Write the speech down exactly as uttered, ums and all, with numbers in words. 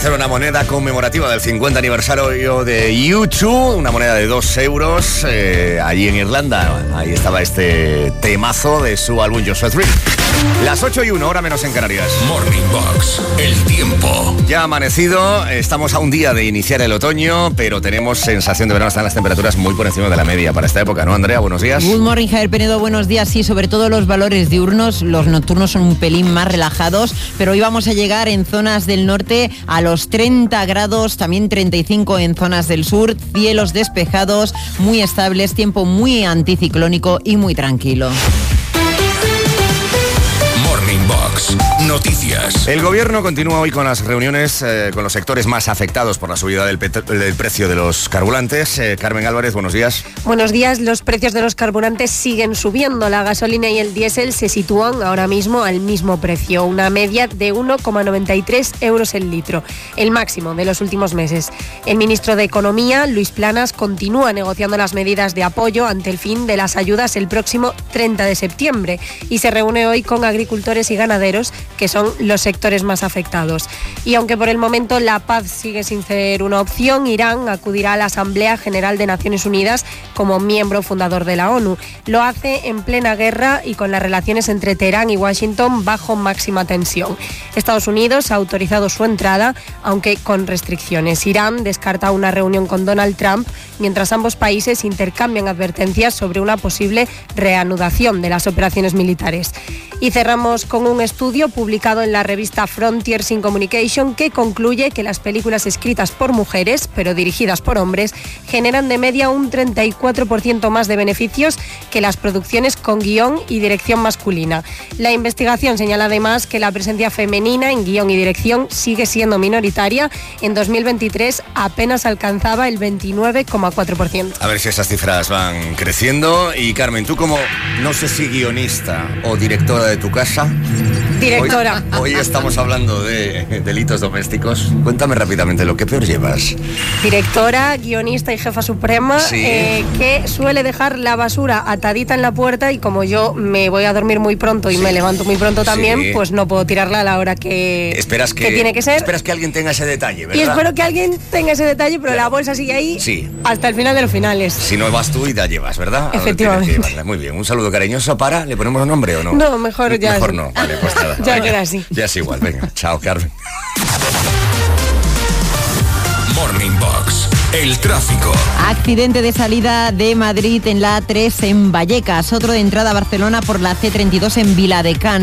hacer una moneda conmemorativa del cincuenta aniversario de U dos, una moneda de dos euros, eh, allí en Irlanda. Ahí estaba este temazo de su álbum Joshua Tree. Las ocho y uno, hora menos en Canarias. Morning Box, el tiempo. Ya ha amanecido, estamos a un día de iniciar el otoño, pero tenemos sensación de verano, están las temperaturas muy por encima de la media para esta época, ¿no, Andrea? Buenos días. Good morning, Javier Penedo, buenos días. Sí, sobre todo los valores diurnos, los nocturnos son un pelín más relajados, pero hoy vamos a llegar en zonas del norte a los treinta grados, también treinta y cinco en zonas del sur, cielos despejados, muy estables, tiempo muy anticiclónico y muy tranquilo. Box. Noticias. El gobierno continúa hoy con las reuniones eh, con los sectores más afectados por la subida del, pet- del precio de los carburantes. Eh, Carmen Álvarez, buenos días. Buenos días. Los precios de los carburantes siguen subiendo. La gasolina y el diésel se sitúan ahora mismo al mismo precio, una media de uno coma noventa y tres euros el litro, el máximo de los últimos meses. El ministro de Economía, Luis Planas, continúa negociando las medidas de apoyo ante el fin de las ayudas el próximo treinta de septiembre y se reúne hoy con agricultores y ganaderos, que son los sectores más afectados. Y aunque por el momento la paz sigue sin ser una opción, Irán acudirá a la Asamblea General de Naciones Unidas como miembro fundador de la ONU. Lo hace en plena guerra y con las relaciones entre Teherán y Washington bajo máxima tensión. Estados Unidos ha autorizado su entrada, aunque con restricciones. Irán descarta una reunión con Donald Trump, mientras ambos países intercambian advertencias sobre una posible reanudación de las operaciones militares. Y cerramos con un estudio publicado en la revista Frontiers in Communication que concluye que las películas escritas por mujeres, pero dirigidas por hombres, generan de media un treinta y cuatro por ciento más de beneficios que las producciones con guión y dirección masculina. La investigación señala además que la presencia femenina en guión y dirección sigue siendo minoritaria. En dos mil veintitrés apenas alcanzaba el veintinueve coma cuatro por ciento. A ver si esas cifras van creciendo. Y Carmen, tú como, no sé si guionista o directora de tu casa... Directora. Hoy, hoy estamos hablando de delitos domésticos. Cuéntame rápidamente lo que peor llevas. Directora, guionista y jefa suprema, sí. eh, que suele dejar la basura atadita en la puerta y como yo me voy a dormir muy pronto y sí. me levanto muy pronto también, sí. pues no puedo tirarla a la hora que, esperas que, que tiene que ser. Esperas que alguien tenga ese detalle, ¿verdad? Y espero que alguien tenga ese detalle, pero claro. la bolsa sigue ahí sí. hasta el final de los finales. Si no vas tú y la llevas, ¿verdad? Efectivamente. Muy bien, un saludo cariñoso para... ¿Le ponemos nombre o no? No, mejor ya. Mejor no, vale, pues nada. ya queda así. Ya es igual, venga, chao, Carmen. Morning Box, el tráfico. Accidente de salida de Madrid en la A tres en Vallecas, otro de entrada a Barcelona por la C treinta y dos en Viladecans.